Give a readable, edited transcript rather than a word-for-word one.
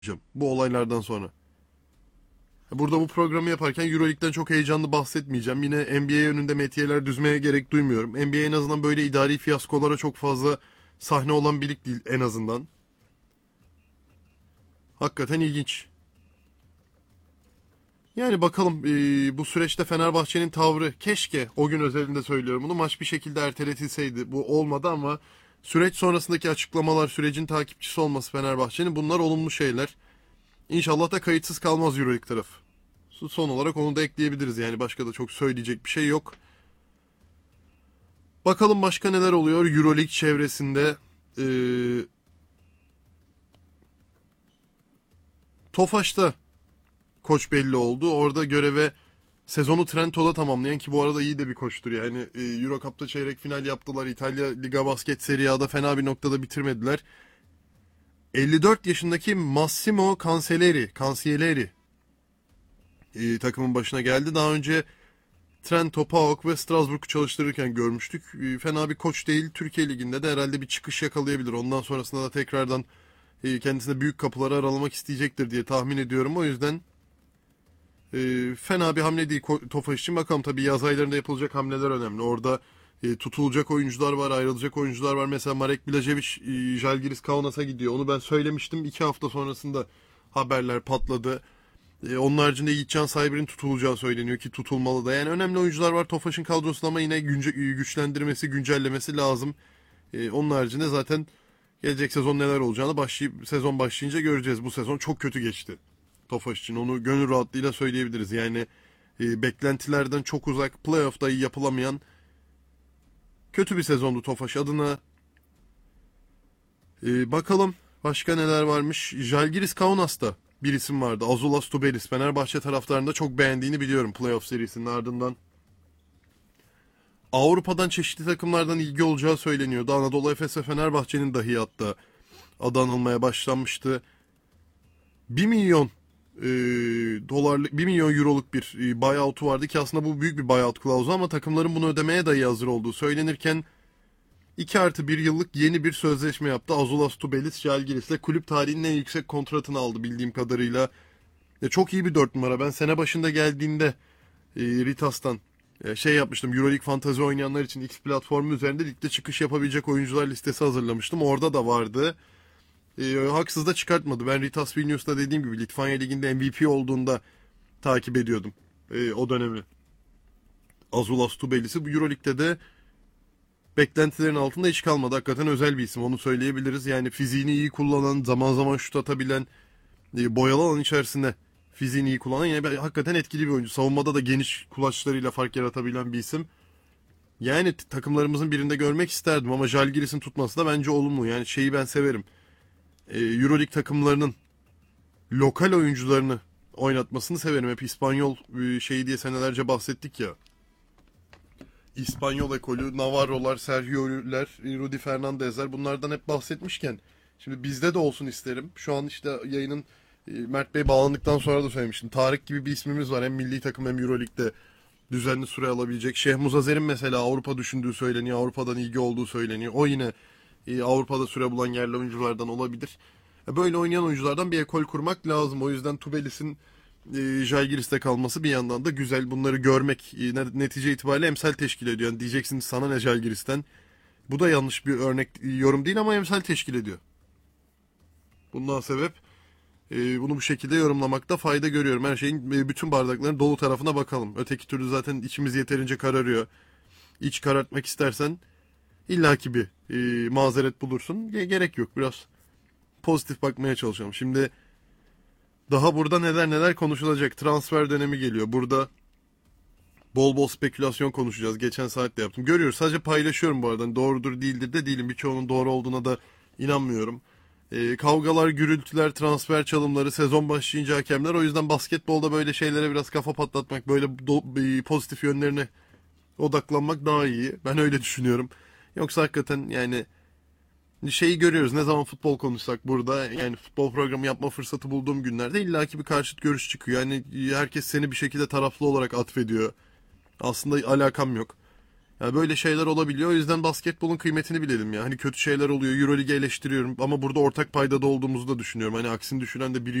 bu olaylardan sonra. Burada bu programı yaparken Euroleague'den çok heyecanlı bahsetmeyeceğim. Yine NBA önünde metiyeler düzmeye gerek duymuyorum. NBA en azından böyle idari fiyaskolara çok fazla sahne olan bir lig değil en azından. Hakikaten ilginç. Yani bakalım bu süreçte Fenerbahçe'nin tavrı keşke o gün özelinde söylüyorum bunu maç bir şekilde erteletilseydi. Bu olmadı ama süreç sonrasındaki açıklamalar sürecin takipçisi olması Fenerbahçe'nin bunlar olumlu şeyler. İnşallah da kayıtsız kalmaz Euroleague tarafı. Son olarak onu da ekleyebiliriz yani başka da çok söyleyecek bir şey yok. Bakalım başka neler oluyor Euroleague çevresinde. Tofaş'ta koç belli oldu. Orada göreve sezonu Trento'da tamamlayan ki bu arada iyi de bir koçtur yani. Euro Cup'ta çeyrek final yaptılar. İtalya Liga Basket Serie A'da fena bir noktada bitirmediler. 54 yaşındaki Massimo Cancelleri takımın başına geldi. Daha önce Trento, PAOK ve Strasbourg'u çalıştırırken görmüştük. Fena bir koç değil. Türkiye Ligi'nde de herhalde bir çıkış yakalayabilir. Ondan sonrasında da tekrardan kendisine büyük kapıları aralamak isteyecektir diye tahmin ediyorum. O yüzden fena bir hamle değil Tofaş için. Bakalım tabii yaz aylarında yapılacak hamleler önemli. Orada tutulacak oyuncular var, ayrılacak oyuncular var. Mesela Marek Blažević Žalgiris Kaunas'a gidiyor. Onu ben söylemiştim. 2 hafta sonrasında haberler patladı. Onun haricinde Yiğitcan Saybir'in tutulacağı söyleniyor ki tutulmalı da. Yani önemli oyuncular var Tofaş'ın kadrosunda ama yine güçlendirmesi, güncellemesi lazım. Onun haricinde zaten gelecek sezon neler olacağını sezon başlayınca göreceğiz. Bu sezon çok kötü geçti Tofaş için. Onu gönül rahatlığıyla söyleyebiliriz. Yani beklentilerden çok uzak, playoff dahi yapılamayan kötü bir sezondu Tofaş adına. Bakalım başka neler varmış. Žalgiris Kaunas'ta bir isim vardı. Azulas Tubelis. Fenerbahçe taraftarında çok beğendiğini biliyorum playoff serisinin ardından. Avrupa'dan çeşitli takımlardan ilgi olacağı söyleniyordu. Anadolu Efes ve Fenerbahçe'nin dahi hatta adı anılmaya başlanmıştı. 1 milyon dolarlık 1 milyon euroluk bir buyout'u vardı ki aslında bu büyük bir buyout klauzu ama takımların bunu ödemeye dahi hazır olduğu söylenirken 2+1 yıllık yeni bir sözleşme yaptı. Azulas Tubelis Žalgiris'le kulüp tarihinin en yüksek kontratını aldı bildiğim kadarıyla. Çok iyi bir 4 numara. Ben sene başında geldiğinde Ritas'tan şey yapmıştım. Euroleague Fantasy oynayanlar için X platformu üzerinde ligde çıkış yapabilecek oyuncular listesi hazırlamıştım. Orada da vardı. Haksız da çıkartmadı. Ben Ritas Vilnius'ta dediğim gibi Litvanya Ligi'nde MVP olduğunda takip ediyordum o dönemi. Azulas Tubelis'i bu Euroleague'de de beklentilerin altında hiç kalmadı. Hakikaten özel bir isim onu söyleyebiliriz. Yani fiziğini iyi kullanan, zaman zaman şut atabilen, boyalı alan içerisinde fiziğini iyi kullanan yani hakikaten etkili bir oyuncu. Savunmada da geniş kulaçlarıyla fark yaratabilen bir isim. Yani takımlarımızın birinde görmek isterdim ama Žalgiris'in tutması da bence olumlu. Yani şeyi ben severim. Euroleague takımlarının lokal oyuncularını oynatmasını severim. Hep İspanyol şeyi diye senelerce bahsettik ya. İspanyol ekolü, Navarro'lar, Sergio'ler, Rudy Fernandez'ler bunlardan hep bahsetmişken şimdi bizde de olsun isterim. Şu an işte yayının Mert Bey bağlandıktan sonra da söylemiştim. Tarık gibi bir ismimiz var hem milli takım hem Euroleague'de düzenli süre alabilecek. Şehmuz Azer'in mesela Avrupa düşündüğü söyleniyor. Avrupa'dan ilgi olduğu söyleniyor. O yine Avrupa'da süre bulan yerli oyunculardan olabilir. Böyle oynayan oyunculardan bir ekol kurmak lazım. O yüzden Tubelis'in Žalgiris'te kalması bir yandan da güzel. Bunları görmek netice itibariyle emsal teşkil ediyor. Yani diyeceksiniz sana ne Žalgiris'ten. Bu da yanlış bir örnek yorum değil ama emsal teşkil ediyor. Bundan sebep bunu bu şekilde yorumlamakta fayda görüyorum. Her şeyin bütün bardakların dolu tarafına bakalım. Öteki türlü zaten içimiz yeterince kararıyor. İç karartmak istersen illaki bir mazeret bulursun. Gerek yok. Biraz pozitif bakmaya çalışalım. Şimdi daha burada neler neler konuşulacak. Transfer dönemi geliyor. Burada bol bol spekülasyon konuşacağız. Geçen saat de yaptım. Görüyoruz. Sadece paylaşıyorum bu arada. Hani doğrudur değildir de değilim. Birçoğunun doğru olduğuna da inanmıyorum. Kavgalar, gürültüler, transfer çalımları, sezon başlayınca hakemler. O yüzden basketbolda böyle şeylere biraz kafa patlatmak, böyle pozitif yönlerine odaklanmak daha iyi. Ben öyle düşünüyorum. Yoksa hakikaten yani şeyi görüyoruz. Ne zaman futbol konuşsak burada yani futbol programı yapma fırsatı bulduğum günlerde illaki bir karşıt görüş çıkıyor. Yani herkes seni bir şekilde taraflı olarak atfediyor. Aslında alakam yok. Yani böyle şeyler olabiliyor. O yüzden basketbolun kıymetini bilelim ya. Hani kötü şeyler oluyor. Euroligi eleştiriyorum ama burada ortak paydada olduğumuzu da düşünüyorum. Hani aksini düşünen de biri